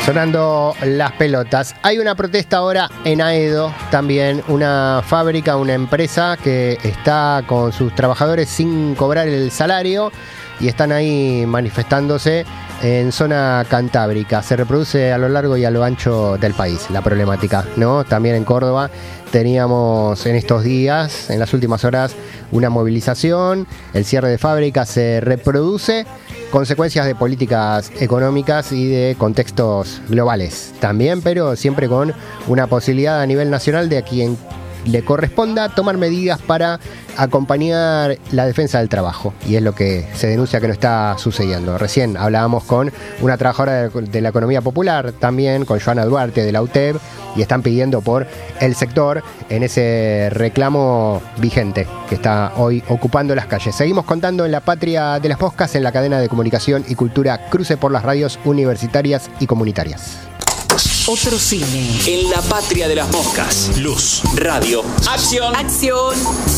Sonando las pelotas. Hay una protesta ahora en Aedo, también una fábrica, una empresa que está con sus trabajadores sin cobrar el salario y están ahí manifestándose en zona cantábrica. Se reproduce a lo largo y a lo ancho del país la problemática, ¿no? También en Córdoba teníamos en estos días, en las últimas horas, una movilización. El cierre de fábricas se reproduce, consecuencias de políticas económicas y de contextos globales también, pero siempre con una posibilidad a nivel nacional de a quien le corresponda tomar medidas para acompañar la defensa del trabajo, y es lo que se denuncia que no está sucediendo. Recién hablábamos con una trabajadora de la economía popular, también con Joana Duarte de la UTEB, y están pidiendo por el sector en ese reclamo vigente que está hoy ocupando las calles. Seguimos contando en La Patria de las Moscas, en la cadena de comunicación y cultura Cruce por las radios universitarias y comunitarias. Otro cine. En La Patria de las Moscas. Luz, radio, acción. Acción.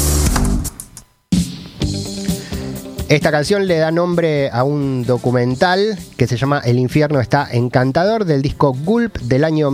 Esta canción le da nombre a un documental que se llama El infierno está encantador, del disco Gulp del año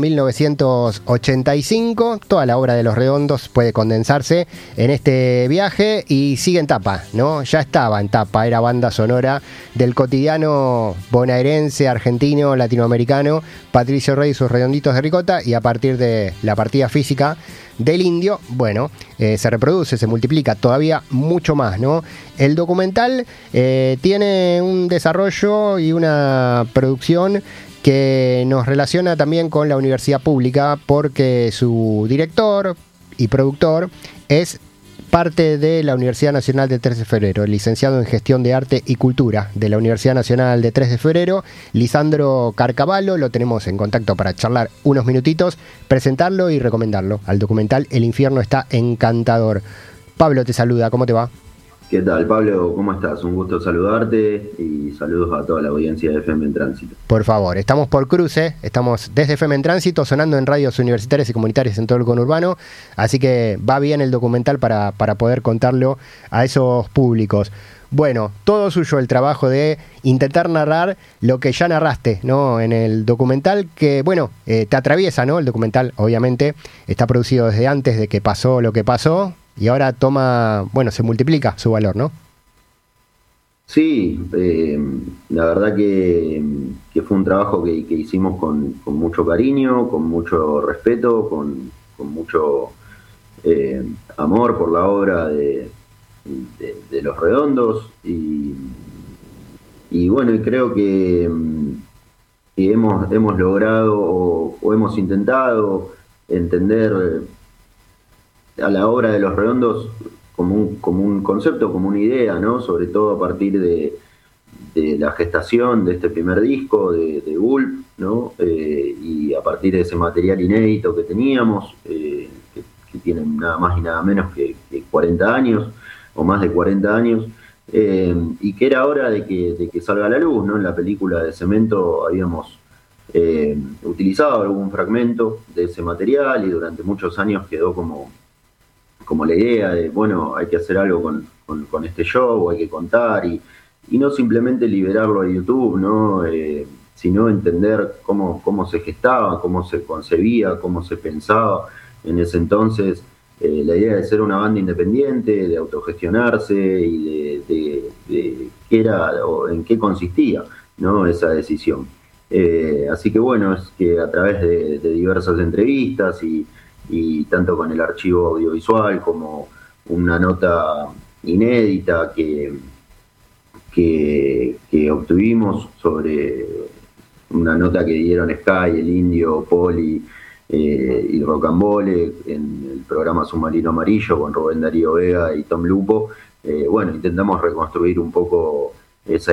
1985. Toda la obra de Los Redondos puede condensarse en este viaje y sigue en tapa, ¿no? Ya estaba en tapa, era banda sonora del cotidiano bonaerense, argentino, latinoamericano, Patricio Rey y sus Redonditos de Ricota, y a partir de la partida física del Indio, bueno, se reproduce, se multiplica todavía mucho más, ¿no? El documental tiene un desarrollo y una producción que nos relaciona también con la universidad pública, porque su director y productor es parte de la Universidad Nacional de 3 de Febrero, licenciado en Gestión de Arte y Cultura de la Universidad Nacional de 3 de Febrero, Lisandro Carcavallo. Lo tenemos en contacto para charlar unos minutitos, presentarlo y recomendarlo al documental El infierno está encantador. Pablo te saluda, ¿cómo te va? ¿Qué tal, Pablo? ¿Cómo estás? Un gusto saludarte y saludos a toda la audiencia de FM en Tránsito. Por favor, estamos por Cruce, estamos desde FM en Tránsito, sonando en radios universitarias y comunitarias en todo el conurbano, así que va bien el documental para poder contarlo a esos públicos. Bueno, todo suyo el trabajo de intentar narrar lo que ya narraste, ¿no? En el documental, que, bueno, te atraviesa, ¿no? El documental, obviamente, está producido desde antes de que pasó lo que pasó, y ahora toma, bueno, se multiplica su valor, ¿no? Sí, la verdad que fue un trabajo que hicimos con mucho cariño, con mucho respeto, con mucho amor por la obra de Los Redondos, y bueno, y creo que hemos logrado o hemos intentado entender a la obra de Los Redondos como un concepto, como una idea, ¿no? Sobre todo a partir de la gestación de este primer disco de Gulp, ¿no? Y a partir de ese material inédito que teníamos, que tiene nada más y nada menos que 40 años, o más de 40 años, y que era hora de que salga a la luz, ¿no? En la película de Cemento habíamos utilizado algún fragmento de ese material, y durante muchos años quedó como la idea de, bueno, hay que hacer algo con este show, hay que contar, y no simplemente liberarlo a YouTube, ¿no? Sino entender cómo se gestaba, cómo se concebía, cómo se pensaba en ese entonces, la idea de ser una banda independiente, de autogestionarse y de qué era o en qué consistía, ¿no? Esa decisión. Así que bueno, es que a través de diversas entrevistas y tanto con el archivo audiovisual como una nota inédita que obtuvimos sobre una nota que dieron Sky, El Indio, Poli y Rocambole en el programa Submarino Amarillo con Rubén Darío Vega y Tom Lupo. Bueno, intentamos reconstruir un poco esa